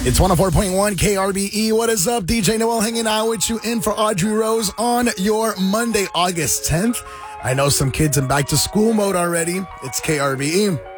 It's 104.1 KRBE. What is up? DJ Noel hanging out with you in for Audrey Rose on your Monday, August 10th. I know some kids in back to school mode already. It's KRBE.